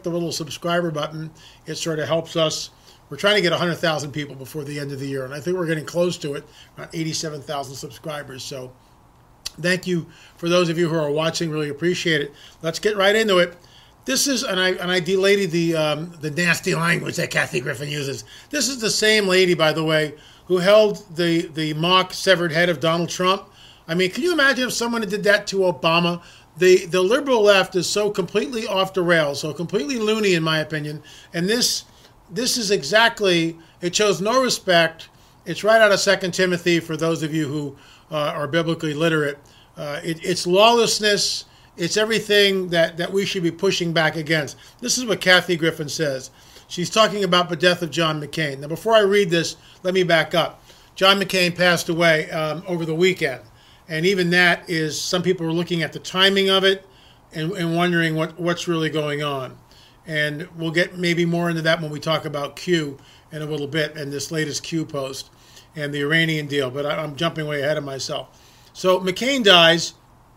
click the little subscriber button. It sort of helps us. We're trying to get 100,000 people before the end of the year, and I think we're getting close to it, around 87,000 subscribers. So thank you for those of you who are watching. Really appreciate it. Let's get right into it. This is, and I delayed the nasty language that Kathy Griffin uses. This is the same lady, by the way, who held the mock severed head of Donald Trump. I mean, can you imagine if someone did that to Obama? The liberal left is so completely off the rails, so completely loony in my opinion. And this is exactly, it shows no respect. It's right out of 2 Timothy for those of you who are biblically literate. It's lawlessness. It's everything that we should be pushing back against. This is what Kathy Griffin says. She's talking about the death of John McCain. Now, before I read this, let me back up. John McCain passed away over the weekend. And even that is, some people are looking at the timing of it and wondering what's really going on. And we'll get maybe more into that when we talk about Q in a little bit and this latest Q post and the Iranian deal. But I'm jumping way ahead of myself. So McCain dies,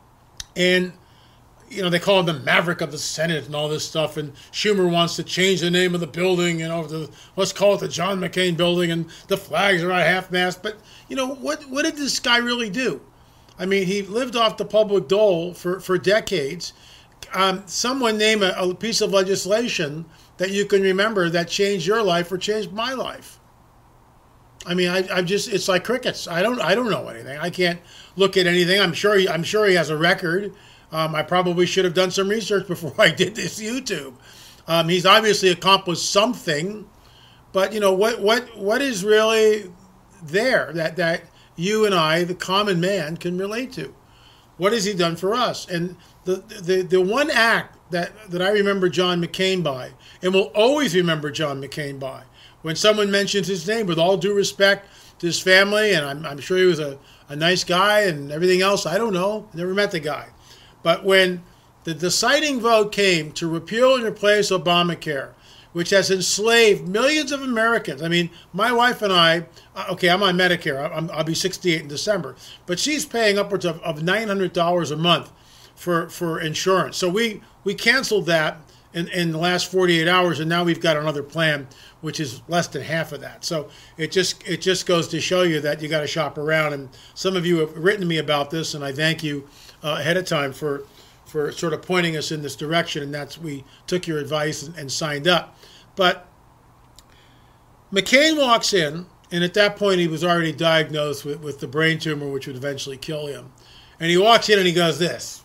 and they call him the Maverick of the Senate and all this stuff. And Schumer wants to change the name of the building, let's call it the John McCain building, and the flags are at half-mast. But, what did this guy really do? I mean, he lived off the public dole for decades. Someone name a piece of legislation that you can remember that changed your life or changed my life. I mean, it's like crickets. I don't know anything. I can't look at anything. I'm sure he has a record. I probably should have done some research before I did this YouTube. He's obviously accomplished something, but what is really there that you and I, the common man, can relate to? What has he done for us? And the one act that I remember John McCain by, and will always remember John McCain by, when someone mentions his name, with all due respect to his family, and I'm sure he was a nice guy and everything else. I don't know. Never met the guy. But when the deciding vote came to repeal and replace Obamacare, which has enslaved millions of Americans. I mean, my wife and I, I'm on Medicare. I'll be 68 in December. But she's paying upwards of $900 a month for insurance. So we canceled that in the last 48 hours, and now we've got another plan, which is less than half of that. So it just goes to show you that you got to shop around. And some of you have written to me about this, and I thank you ahead of time for sort of pointing us in this direction, and we took your advice and signed up. But McCain walks in, and at that point he was already diagnosed with the brain tumor, which would eventually kill him. And he walks in and he goes this.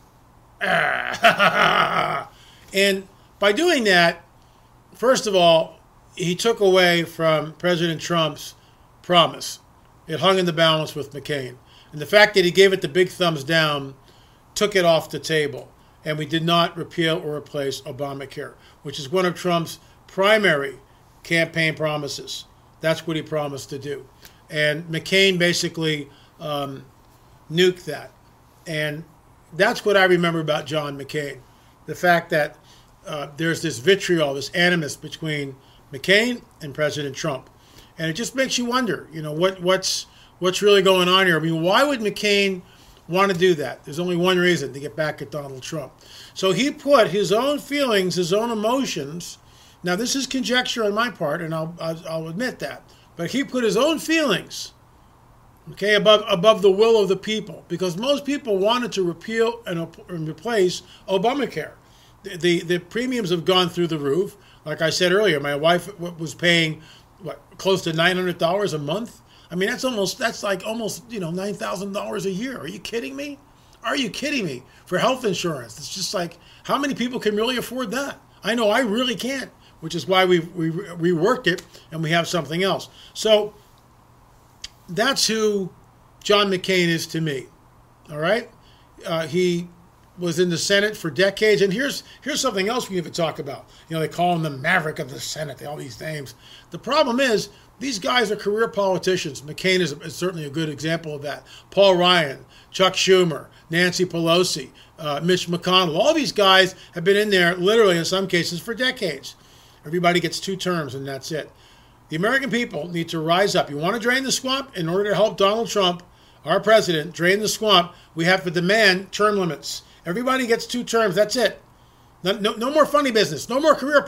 And by doing that, first of all, he took away from President Trump's promise. It hung in the balance with McCain. And the fact that he gave it the big thumbs down took it off the table. And we did not repeal or replace Obamacare, which is one of Trump's primary campaign promises. That's what he promised to do. And McCain basically nuked that. And that's what I remember about John McCain. The fact that there's this vitriol, this animus between McCain and President Trump. And it just makes you wonder, what's really going on here? I mean, why would McCain want to do that? There's only one reason: to get back at Donald Trump. So he put his own feelings, his own emotions. Now, this is conjecture on my part, and I'll admit that. But he put his own feelings, above the will of the people, because most people wanted to repeal and replace Obamacare. The premiums have gone through the roof. Like I said earlier, my wife was paying close to $900 a month. I mean, that's like almost $9,000 a year. Are you kidding me? Are you kidding me? For health insurance, it's just like, how many people can really afford that? I know I really can't, which is why we reworked it and we have something else. So that's who John McCain is to me. All right, he was in the Senate for decades, and here's something else we need to talk about. They call him the Maverick of the Senate. All these names. The problem is, these guys are career politicians. McCain is certainly a good example of that. Paul Ryan, Chuck Schumer, Nancy Pelosi, Mitch McConnell. All these guys have been in there literally in some cases for decades. Everybody gets 2 terms and that's it. The American people need to rise up. You want to drain the swamp? In order to help Donald Trump, our president, drain the swamp, we have to demand term limits. Everybody gets 2 terms. That's it. No more funny business. No more career